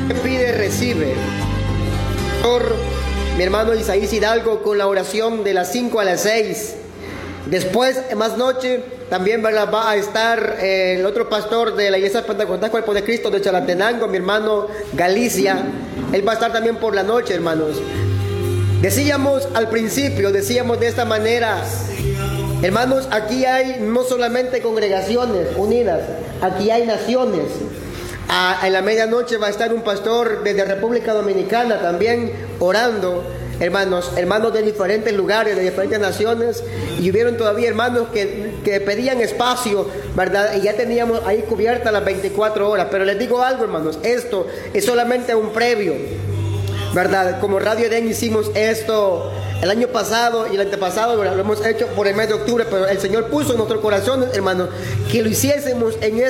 Pide, recibe. Mi hermano Isaías Hidalgo con la oración de las 5 a las 6. Después, más noche, también va a estar el otro pastor de la Iglesia Pentecostal Cuerpo de Cristo de Chalatenango, mi hermano Galicia. Él va a estar también por la noche, hermanos. Decíamos al principio, decíamos de esta manera, hermanos, aquí hay no solamente congregaciones unidas, aquí hay naciones. En la medianoche va a estar un pastor desde República Dominicana también orando, hermanos de diferentes lugares, de diferentes naciones, y hubieron todavía hermanos que pedían espacio, ¿verdad? Y ya teníamos ahí cubiertas las 24 horas. Pero les digo algo, hermanos, esto es solamente un previo, ¿verdad? Como Radio Edén hicimos esto el año pasado y el antepasado, ¿verdad? Lo hemos hecho por el mes de octubre, pero el Señor puso en nuestros corazones, hermanos, que lo hiciésemos en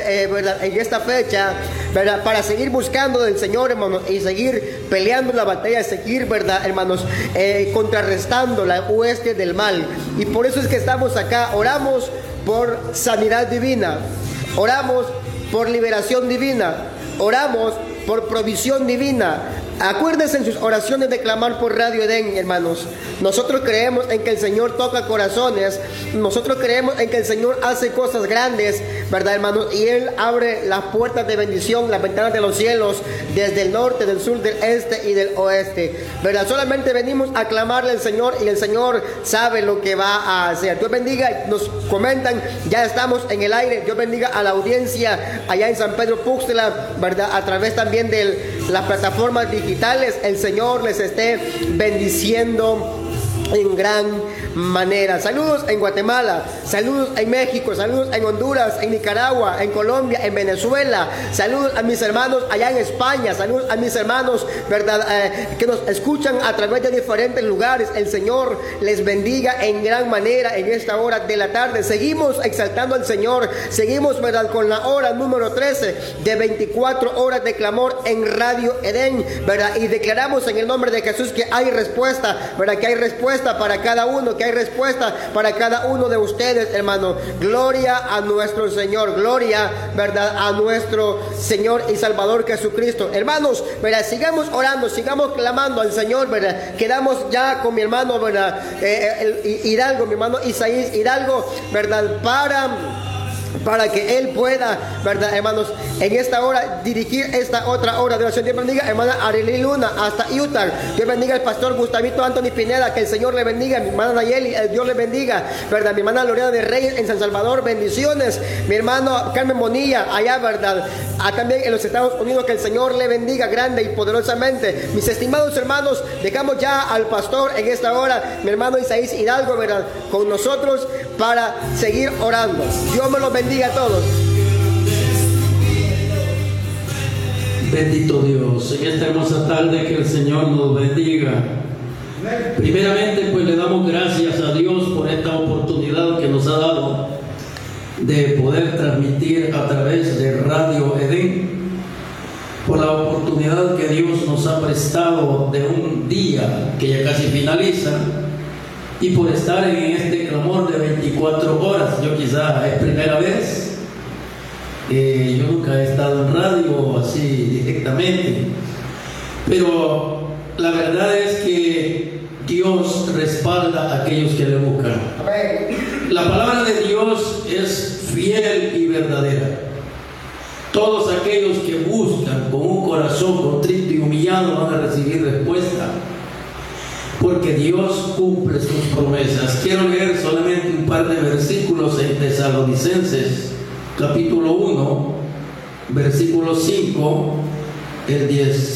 esta fecha, ¿verdad? Para seguir buscando del Señor, hermanos, y seguir peleando la batalla, seguir, ¿verdad, hermanos? Contrarrestando la hueste del mal. Y por eso es que estamos acá. Oramos por sanidad divina, oramos por liberación divina, oramos por provisión divina. Acuérdense en sus oraciones de clamar por Radio Edén, hermanos. Nosotros creemos en que el Señor toca corazones. Nosotros creemos en que el Señor hace cosas grandes, ¿verdad, hermanos? Y Él abre las puertas de bendición, las ventanas de los cielos, desde el norte, del sur, del este y del oeste, ¿verdad? Solamente venimos a clamarle al Señor y el Señor sabe lo que va a hacer. Dios bendiga, nos comentan, ya estamos en el aire. Dios bendiga a la audiencia allá en San Pedro Puxtla, ¿verdad? A través también de las plataformas digitales, el Señor les esté bendiciendo en gran manera. Saludos en Guatemala, saludos en México, saludos en Honduras, en Nicaragua, en Colombia, en Venezuela. Saludos a mis hermanos allá en España, saludos a mis hermanos, ¿verdad? Que nos escuchan a través de diferentes lugares. El Señor les bendiga en gran manera en esta hora de la tarde. Seguimos exaltando al Señor, seguimos, ¿verdad?, con la hora número 13 de 24 horas de clamor en Radio Edén, ¿verdad? Y declaramos en el nombre de Jesús que hay respuesta, ¿verdad? Que hay respuesta para cada uno, que hay respuesta para cada uno de ustedes, hermano. Gloria a nuestro Señor, gloria, ¿verdad?, a nuestro Señor y Salvador Jesucristo. Hermanos, ¿verdad?, sigamos orando, sigamos clamando al Señor, ¿verdad? Quedamos ya con mi hermano, ¿verdad?, Hidalgo, mi hermano Isaías Hidalgo, ¿verdad?, para que Él pueda, ¿verdad, hermanos, en esta hora dirigir esta otra hora de oración. Dios bendiga, hermana Arely Luna, hasta Utah. Dios bendiga al pastor Gustavito Anthony Pineda, que el Señor le bendiga. Mi hermana Nayeli, Dios le bendiga, ¿verdad? Mi hermana Lorena de Reyes en San Salvador, bendiciones. Mi hermano Carmen Bonilla, allá, ¿verdad? También en los Estados Unidos, que el Señor le bendiga grande y poderosamente. Mis estimados hermanos, dejamos ya al pastor en esta hora, mi hermano Isaías Hidalgo, ¿verdad?, con nosotros para seguir orando. Dios me los bendiga a todos. Bendito Dios, en esta hermosa tarde que el Señor nos bendiga. Primeramente, pues le damos gracias a Dios por esta oportunidad que nos ha dado de poder transmitir a través de Radio Edén, por la oportunidad que Dios nos ha prestado de un día que ya casi finaliza, y por estar en este clamor de 24 horas. Yo quizá es primera vez, yo nunca he estado en radio así directamente, pero la verdad es que Dios respalda a aquellos que le buscan. La palabra de Dios es fiel y verdadera. Todos aquellos que buscan con un corazón contrito y humillado van a recibir respuesta, porque Dios cumple sus promesas. Quiero leer solamente un par de versículos en Tesalonicenses, capítulo 1, versículo 5, el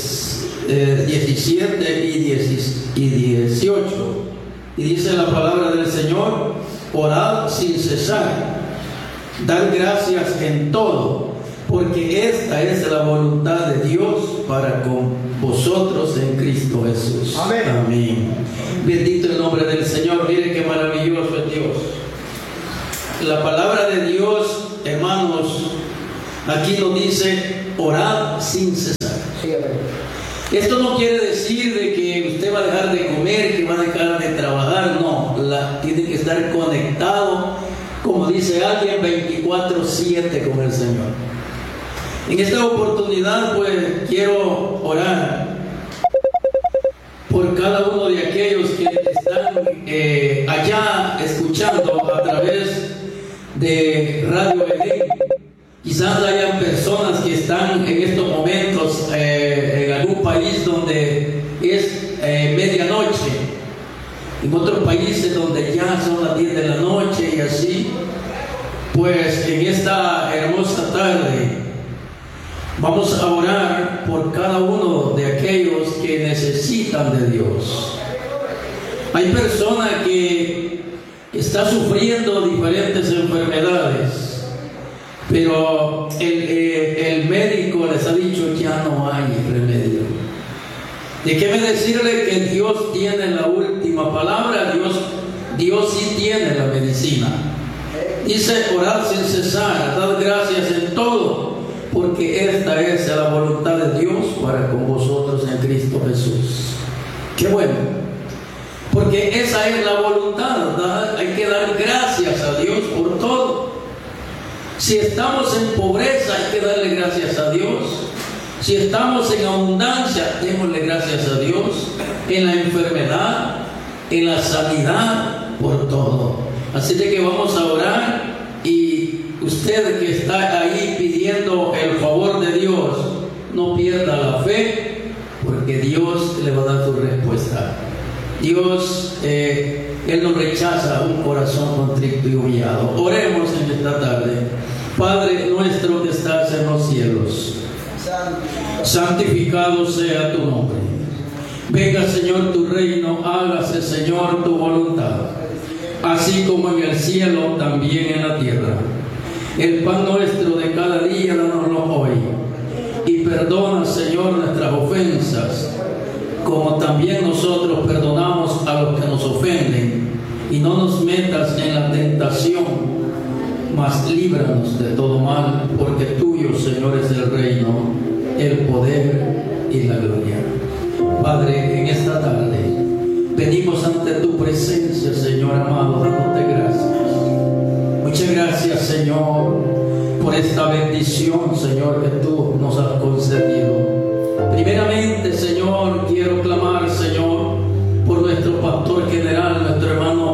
17 y 18. Y dice la palabra del Señor: orad sin cesar, dad gracias en todo, porque esta es la voluntad de Dios para con vosotros en Cristo Jesús. Amén. Amén. Bendito el nombre del Señor. Mire qué maravilloso es Dios. La palabra de Dios, hermanos, aquí nos dice: orad sin cesar. Sí, amén. Esto no quiere decir de que usted va a dejar de comer, que va a dejar de trabajar. No, tiene que estar conectado, como dice alguien, 24/7 con el Señor. En esta oportunidad, pues, quiero orar por cada uno de aquellos que están allá escuchando a través de Radio Edén. Quizás hayan personas que están en estos momentos en algún país donde es medianoche, en otros países donde ya son las 10 de la noche y así. Pues en esta hermosa tarde vamos a orar por cada uno de aquellos que necesitan de Dios. Hay personas que están sufriendo diferentes enfermedades, pero el médico les ha dicho que ya no hay remedio. Déjeme decirle que Dios tiene la última palabra. Dios sí tiene la medicina. Dice: orad sin cesar, dad gracias en todo, porque esta es la voluntad de Dios para con vosotros en Cristo Jesús. Qué bueno, porque esa es la voluntad, ¿verdad? Hay que dar gracias a Dios por todo. Si estamos en pobreza, hay que darle gracias a Dios. Si estamos en abundancia, démosle gracias a Dios. En la enfermedad, en la sanidad, por todo. Así de que vamos a orar, y usted que está ahí pidiendo el favor de Dios, no pierda la fe, porque Dios le va a dar su respuesta. Dios, Él no rechaza un corazón contrito y humillado. Oremos en esta tarde. Padre nuestro que estás en los cielos, santificado sea tu nombre. Venga, Señor, tu reino, hágase, Señor, tu voluntad, así como en el cielo, también en la tierra. El pan nuestro de cada día, danoslo hoy. Y perdona, Señor, nuestras ofensas, como también nosotros perdonamos a los que nos ofenden. Y no nos metas en la tentación, mas líbranos de todo mal, porque tuyo, Señor, es el reino, el poder y la gloria. Padre, en esta tarde venimos ante tu presencia, Señor amado, dándote gracias. Muchas gracias, Señor, por esta bendición, Señor, que tú nos has concedido. Primeramente, Señor, quiero clamar, Señor, por nuestro pastor general, nuestro hermano